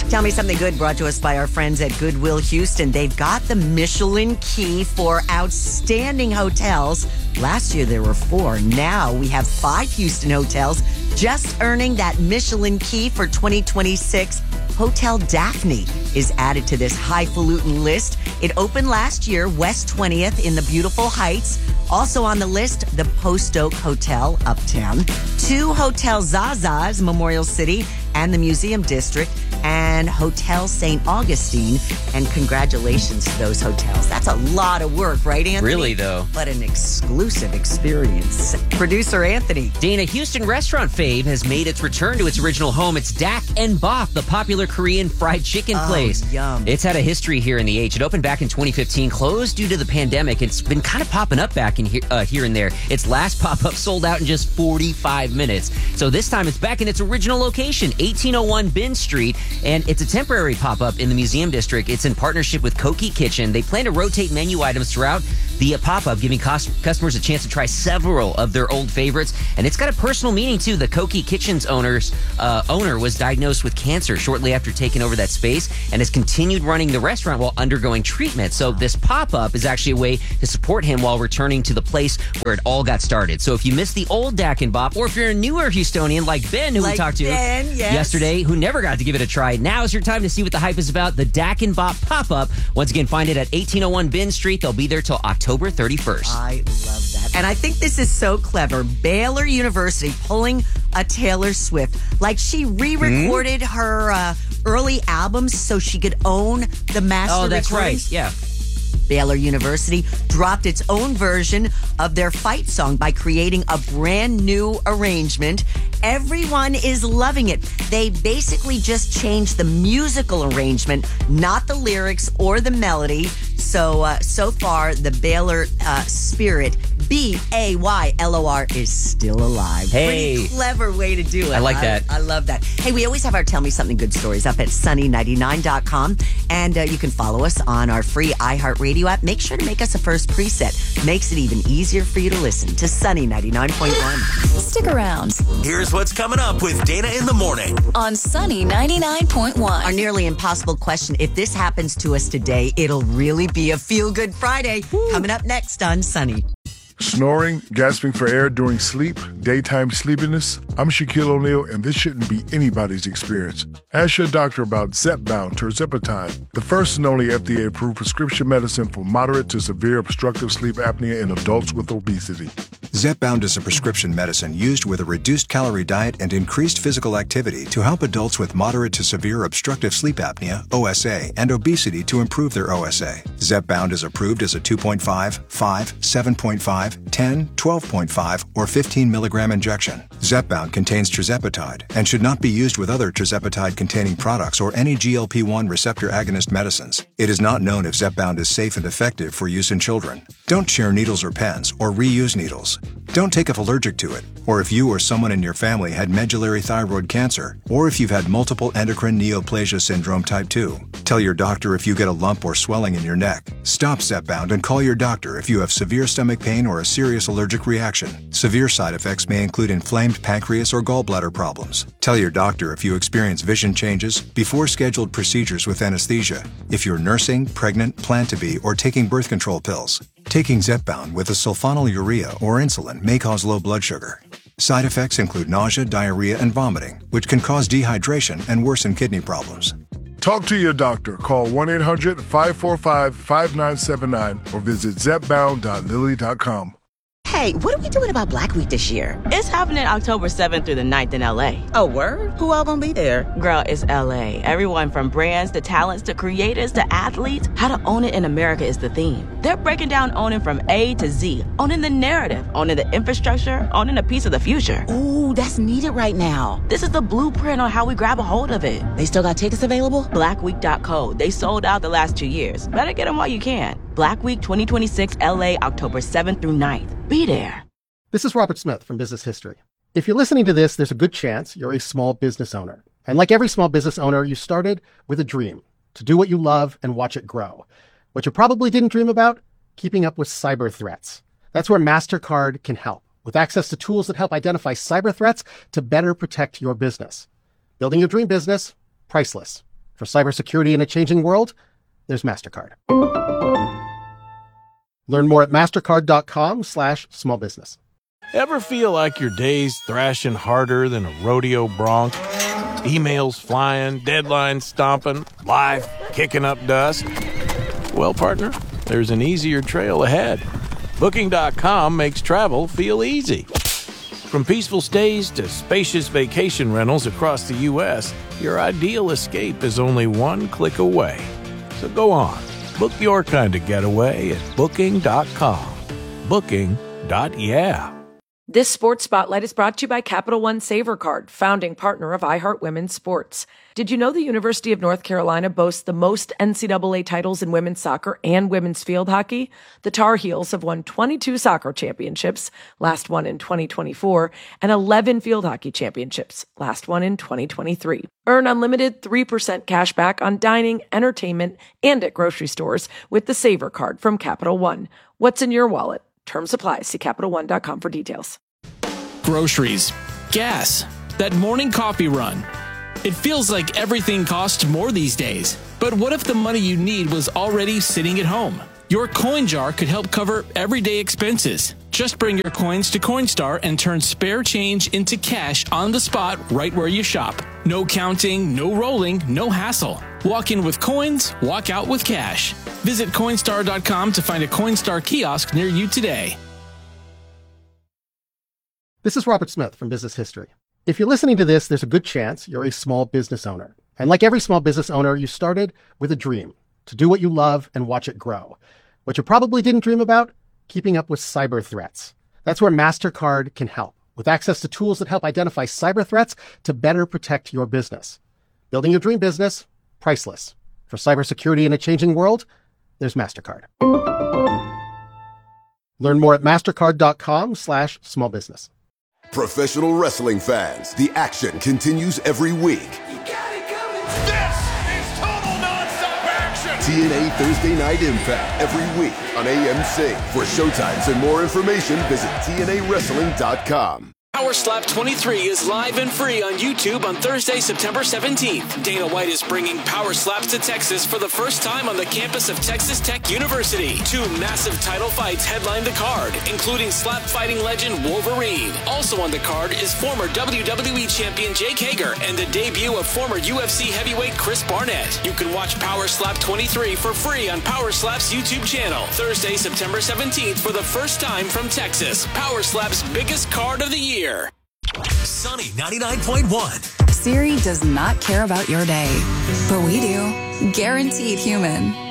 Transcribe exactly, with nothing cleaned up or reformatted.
Tell Me Something Good brought to us by our friends at Goodwill Houston. They've got the Michelin Key for outstanding hotels. Last year there were four. Now we have five Houston hotels just earning that Michelin Key for twenty twenty-six. Hotel Daphne is added to this highfalutin list. It opened last year, West twentieth in the beautiful Heights. Also on the list, the Post Oak Hotel, Uptown. Two Hotel Zazas, Memorial City, and the Museum District, and Hotel Saint Augustine. And congratulations to those hotels. That's a lot of work, right, Anthony? Really, though. But an exclusive experience. Producer Anthony. Dana, Houston restaurant fave has made its return to its original home. It's Dak and Bop, the popular Korean fried chicken Oh, place. yum. It's had a history here in the H. It opened back in twenty fifteen, closed due to the pandemic. It's been kind of popping up back in here, uh, here and there. Its last pop-up sold out in just forty-five minutes. So this time it's back in its original location, eighteen oh one Bin Street, and it's a temporary pop-up in the Museum District. It's in partnership with Koki Kitchen. They plan to rotate menu items throughout the uh, pop-up, giving cos- customers a chance to try several of their old favorites. And it's got a personal meaning, too. The Koki Kitchen's owners, uh, owner was diagnosed with cancer shortly after taking over that space and has continued running the restaurant while undergoing treatment. So this pop-up is actually a way to support him while returning to the place where it all got started. So if you missed the old Dak and Bop, or if you're a newer Houstonian like Ben, who Like we talked to Ben, yes. yesterday, who never got to give it a try, now's your time to see what the hype is about. The Dak and Bop pop-up. Once again, find it at eighteen oh one Bin Street. They'll be there till October thirty-first. I love that. And I think this is so clever. Baylor University pulling a Taylor Swift. Like she re-recorded Hmm? her uh, early albums so she could own the master Oh, that's recordings. right. Yeah. Baylor University dropped its own version of their fight song by creating a brand new arrangement. Everyone is loving it. They basically just changed the musical arrangement, not the lyrics or the melody. So, uh, so far, the Baylor uh, spirit, B A Y L O R, is still alive. Hey. Pretty clever way to do it. I like that. I love that. Hey, we always have our Tell Me Something Good stories up at sunny ninety-nine dot com. And uh, you can follow us on our free iHeartRadio app. Make sure to make us a first preset. Makes it even easier for you to listen to Sunny ninety-nine point one. Stick around Here's what's coming up with Dana in the morning. on Sunny ninety-nine point one. Our nearly impossible question. If this happens to us today, it'll really be a feel-good Friday. Coming up next on Sunny. Snoring, gasping for air during sleep, daytime sleepiness. I'm Shaquille O'Neal, and this shouldn't be anybody's experience. Ask your doctor about Zepbound tirzepatide, the first and only F D A-approved prescription medicine for moderate to severe obstructive sleep apnea in adults with obesity. Zepbound is a prescription medicine used with a reduced calorie diet and increased physical activity to help adults with moderate to severe obstructive sleep apnea, O S A, and obesity to improve their O S A. Zepbound is approved as a two point five, five, seven point five, ten, twelve point five, or fifteen milligram injection. Zepbound contains tirzepatide and should not be used with other tirzepatide-containing products or any G L P one receptor agonist medicines. It is not known if Zepbound is safe and effective for use in children. Don't share needles or pens or reuse needles. Don't take if allergic to it, or if you or someone in your family had medullary thyroid cancer, or if you've had multiple endocrine neoplasia syndrome type two. Tell your doctor if you get a lump or swelling in your neck. Stop Zepbound and call your doctor if you have severe stomach pain or a serious allergic reaction. Severe side effects may include inflamed pancreas or gallbladder problems. Tell your doctor if you experience vision changes before scheduled procedures with anesthesia, if you're nursing, pregnant, plan to be, or taking birth control pills. Taking Zepbound with a sulfonylurea or insulin may cause low blood sugar. Side effects include nausea, diarrhea, and vomiting, which can cause dehydration and worsen kidney problems. Talk to your doctor. Call one eight hundred, five four five, five nine seven nine or visit zepbound dot lilly dot com. Hey, what are we doing about Black Week this year? It's happening October seventh through the ninth in L A. Oh, word? Who all gonna be there? Girl, it's L A. Everyone from brands to talents to creators to athletes. How to own it in America is the theme. They're breaking down owning from A to Z. Owning the narrative, owning the infrastructure, owning a piece of the future. Ooh, that's needed right now. This is the blueprint on how we grab a hold of it. They still got tickets available? black week dot co. They sold out the last two years. Better get them while you can. Black Week twenty twenty-six L A, October seventh through ninth. Be there. This is Robert Smith from Business History. If you're listening to this, there's a good chance you're a small business owner. And like every small business owner, you started with a dream to do what you love and watch it grow. What you probably didn't dream about, keeping up with cyber threats. That's where MasterCard can help, with access to tools that help identify cyber threats to better protect your business. Building your dream business, priceless. For cybersecurity in a changing world, there's MasterCard. Learn more at mastercard.com slash small business. Ever feel like your day's thrashing harder than a rodeo bronc? Emails flying, deadlines stomping, life kicking up dust? Well, partner, there's an easier trail ahead. Booking dot com makes travel feel easy. From peaceful stays to spacious vacation rentals across the U S, your ideal escape is only one click away. So go on, book your kind of getaway at booking dot com. Booking. Yeah. This Sports Spotlight is brought to you by Capital One Saver Card, founding partner of iHeart Women's Sports. Did you know the University of North Carolina boasts the most N C double A titles in women's soccer and women's field hockey? The Tar Heels have won twenty-two soccer championships, last one in twenty twenty-four, and eleven field hockey championships, last one in twenty twenty-three. Earn unlimited three percent cash back on dining, entertainment, and at grocery stores with the Saver Card from Capital One. What's in your wallet? Terms apply. See Capital One dot com for details. Groceries, gas, that morning coffee run. It feels like everything costs more these days. But what if the money you need was already sitting at home? Your coin jar could help cover everyday expenses. Just bring your coins to Coinstar and turn spare change into cash on the spot right where you shop. No counting, no rolling, no hassle. Walk in with coins, walk out with cash. Visit Coinstar dot com to find a Coinstar kiosk near you today. This is Robert Smith from Business History. If you're listening to this, there's a good chance you're a small business owner. And like every small business owner, you started with a dream to do what you love and watch it grow. What you probably didn't dream about, keeping up with cyber threats. That's where MasterCard can help, with access to tools that help identify cyber threats to better protect your business. Building your dream business, priceless. For cybersecurity in a changing world, there's MasterCard. Learn more at mastercard.com slash small business. Professional wrestling fans, the action continues every week. You got it coming. This is total nonstop action. T N A Thursday Night Impact every week on A M C. For showtimes and more information, visit T N A wrestling dot com. Power Slap twenty-three is live and free on YouTube on Thursday, September seventeenth. Dana White is bringing Power Slaps to Texas for the first time on the campus of Texas Tech University. Two massive title fights headline the card, including slap fighting legend Wolverine. Also on the card is former W W E champion Jake Hager and the debut of former U F C heavyweight Chris Barnett. You can watch Power Slap twenty-three for free on Power Slap's YouTube channel. Thursday, September seventeenth for the first time from Texas. Power Slap's biggest card of the year. Sunny ninety-nine point one. Siri does not care about your day, but we do. Guaranteed human.